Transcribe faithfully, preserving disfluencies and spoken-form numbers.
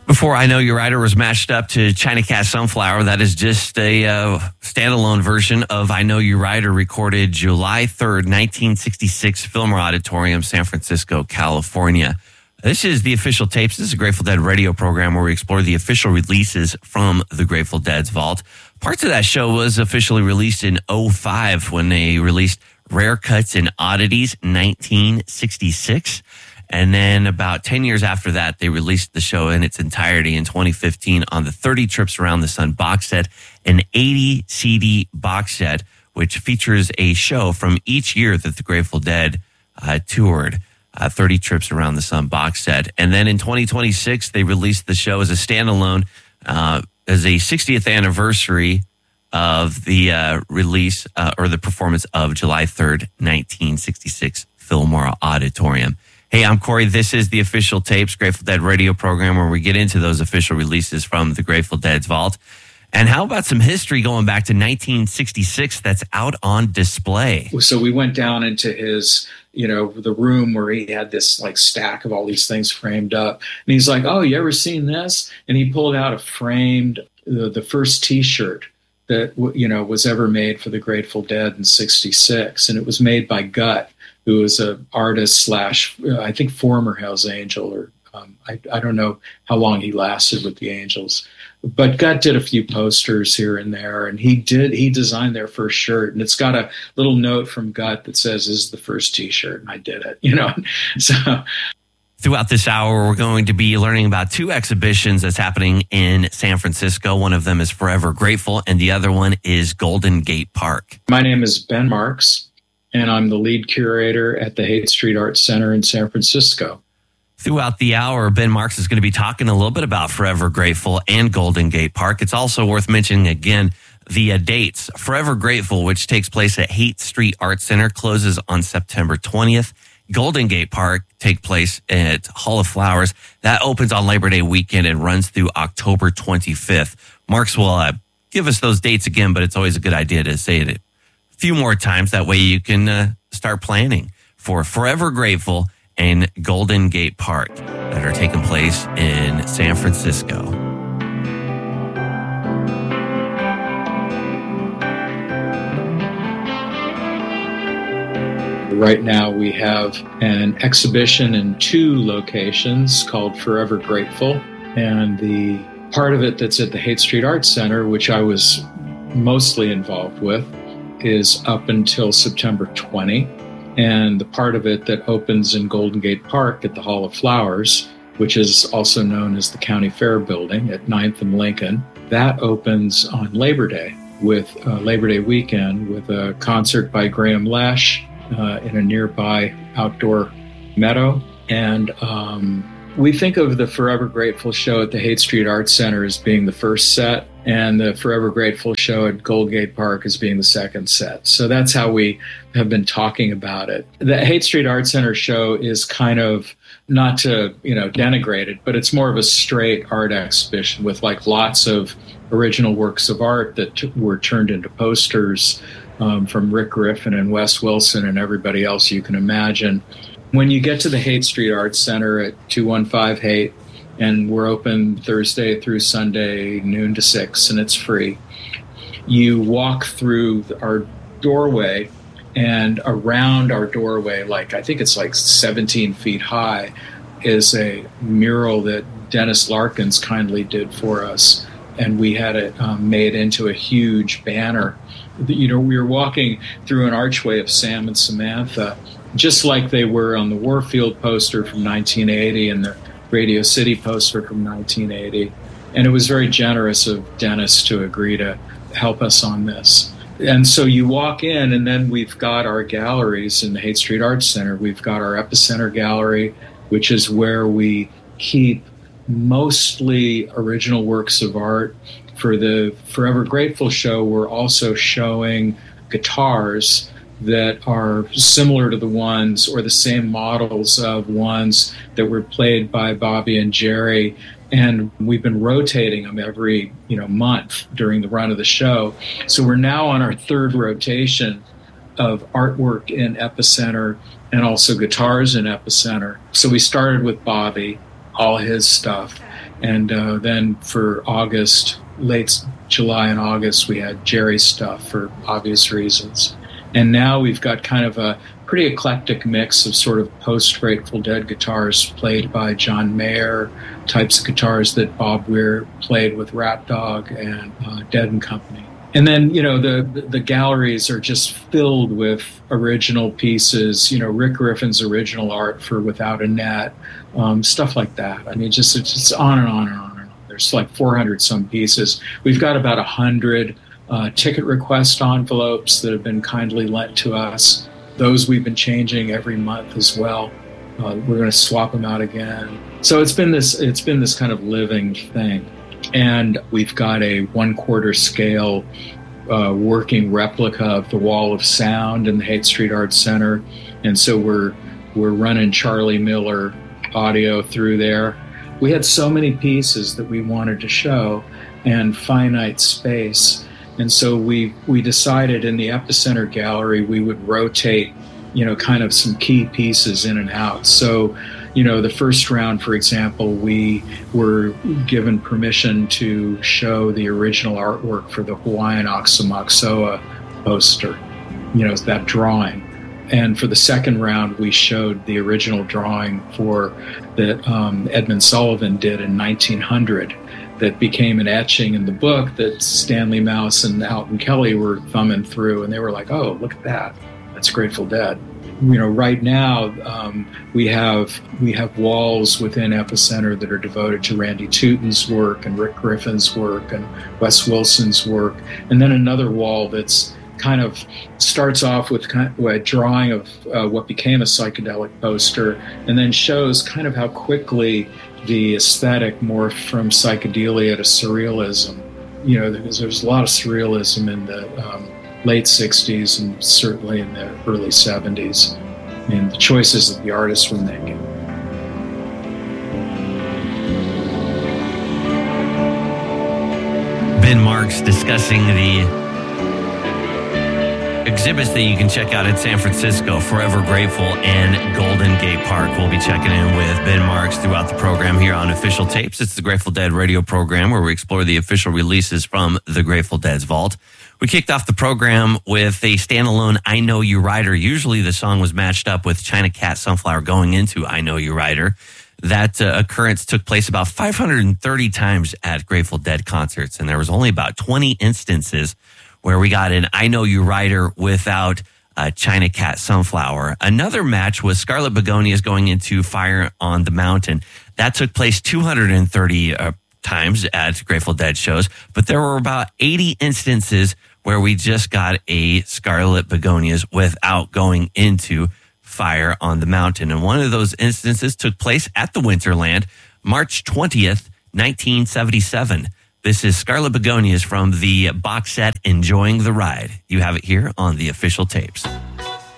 Before I Know You Rider was mashed up to China Cat Sunflower. That is just a uh, standalone version of I Know You Rider, recorded July third, nineteen sixty-six, Fillmore Auditorium, San Francisco, California. This is the Official Tapes. This is a Grateful Dead radio program where we explore the official releases from the Grateful Dead's vault. Parts of that show was officially released in oh five when they released Rare Cuts and Oddities, nineteen sixty-six. And then about ten years after that, they released the show in its entirety in twenty fifteen on the thirty Trips Around the Sun box set, an eighty C D box set, which features a show from each year that the Grateful Dead uh, toured, uh, thirty Trips Around the Sun box set. And then in twenty twenty-six, they released the show as a standalone, uh, as a sixtieth anniversary of the uh, release uh, or the performance of July third, nineteen sixty-six, Fillmore Auditorium. Hey, I'm Corey. This is the Official Tapes, Grateful Dead radio program where we get into those official releases from the Grateful Dead's vault. And how about some history going back to nineteen sixty-six that's out on display? So we went down into his, you know, the room where he had this like stack of all these things framed up. And he's like, oh, you ever seen this? And he pulled out a framed, uh, the first T-shirt that, you know, was ever made for the Grateful Dead in sixty-six. And it was made by Gut, who was an artist slash, uh, I think, former Hells Angel, or um, I, I don't know how long he lasted with the Angels. But Gut did a few posters here and there, and he did he designed their first shirt, and it's got a little note from Gut that says, "This is the first T-shirt," and I did it, you know. So throughout this hour, we're going to be learning about two exhibitions that's happening in San Francisco. One of them is Forever Grateful, and the other one is Golden Gate Park. My name is Ben Marks, and I'm the lead curator at the Haight Street Arts Center in San Francisco. Throughout the hour, Ben Marks is going to be talking a little bit about Forever Grateful and Golden Gate Park. It's also worth mentioning again the uh, dates. Forever Grateful, which takes place at Haight Street Arts Center, closes on September twentieth. Golden Gate Park take place at Hall of Flowers. That opens on Labor Day weekend and runs through October twenty-fifth. Marks will uh, give us those dates again, but it's always a good idea to say it few more times. That way you can uh, start planning for Forever Grateful and Golden Gate Park that are taking place in San Francisco. Right now we have an exhibition in two locations called Forever Grateful, and the part of it that's at the Haight Street Arts Center, which I was mostly involved with, is up until September twentieth, and the part of it that opens in Golden Gate Park at the Hall of Flowers, which is also known as the County Fair Building at ninth and Lincoln, that opens on Labor Day, with uh, Labor Day weekend, with a concert by Graham Lesh uh, in a nearby outdoor meadow. And um, we think of the Forever Grateful show at the Haight Street Arts Center as being the first set, and the Forever Grateful show at Golden Gate Park as being the second set. So that's how we have been talking about it. The Haight Street Arts Center show is kind of, not to, you know, denigrate it, but it's more of a straight art exhibition with like lots of original works of art that t- were turned into posters um, from Rick Griffin and Wes Wilson and everybody else you can imagine. When you get to the Haight Street Arts Center at two one five Haight, and we're open Thursday through Sunday, noon to six, and it's free. You walk through our doorway, and around our doorway, like I think it's like seventeen feet high, is a mural that Dennis Larkins kindly did for us, and we had it um, made into a huge banner. You know, we were walking through an archway of Sam and Samantha, just like they were on the Warfield poster from nineteen eighty and the Radio City poster from nineteen eighty. And it was very generous of Dennis to agree to help us on this. And so you walk in, and then we've got our galleries in the Haight Street Arts Center. We've got our Epicenter Gallery, which is where we keep mostly original works of art. For the Forever Grateful show, we're also showing guitars that are similar to the ones or the same models of ones that were played by Bobby and Jerry. And we've been rotating them every, you know, month during the run of the show. So we're now on our third rotation of artwork in Epicenter and also guitars in Epicenter. So we started with Bobby, all his stuff. And uh, then for August, late July and August, we had Jerry's stuff for obvious reasons. And now we've got kind of a pretty eclectic mix of sort of post-Grateful Dead guitars played by John Mayer, types of guitars that Bob Weir played with Rat Dog and uh, Dead and Company. And then, you know, the the galleries are just filled with original pieces, you know, Rick Griffin's original art for Without a Net, um, stuff like that. I mean, just it's just on and on and on and on. There's like four hundred some pieces. We've got about one hundred uh, ticket request envelopes that have been kindly lent to us. Those we've been changing every month as well. Uh, we're going to swap them out again. So it's been this it's been this kind of living thing. And we've got a one-quarter scale uh, working replica of the Wall of Sound in the Haight Street Arts Center. And so we're we're running Charlie Miller audio through there. We had so many pieces that we wanted to show and finite space. And so we we decided in the Epicenter Gallery we would rotate, you know, kind of some key pieces in and out. So, you know, the first round, for example, we were given permission to show the original artwork for the Hawaiian Oxomoxoa poster, you know, that drawing. And for the second round, we showed the original drawing for that um, Edmund Sullivan did in nineteen hundred that became an etching in the book that Stanley Mouse and Alton Kelly were thumbing through. And they were like, oh, look at that. That's Grateful Dead. You know, right now um, we have we have walls within Epicenter that are devoted to Randy Tooten's work and Rick Griffin's work and Wes Wilson's work, and then another wall that's kind of starts off with kind of a drawing of uh, what became a psychedelic poster, and then shows kind of how quickly the aesthetic morphed from psychedelia to surrealism. You know, there's, there's a lot of surrealism in the um, late sixties and certainly in the early seventies, and the choices that the artists were making. Ben Marks discussing the exhibits that you can check out in San Francisco, Forever Grateful and Golden Gate Park. We'll be checking in with Ben Marks throughout the program here on Official Tapes. It's the Grateful Dead radio program where we explore the official releases from the Grateful Dead's vault. We kicked off the program with a standalone I Know You Rider. Usually the song was matched up with China Cat Sunflower going into I Know You Rider. That uh, occurrence took place about five hundred thirty times at Grateful Dead concerts, and there was only about twenty instances where we got an I Know You Rider without uh, China Cat Sunflower. Another match was Scarlet Begonias going into Fire on the Mountain. That took place two hundred thirty uh, times at Grateful Dead shows, but there were about eighty instances where we just got a Scarlet Begonias without going into Fire on the Mountain. And one of those instances took place at the Winterland, March twentieth, nineteen seventy-seven. This is Scarlet Begonias from the box set Enjoying the Ride. You have it here on the Official Tapes.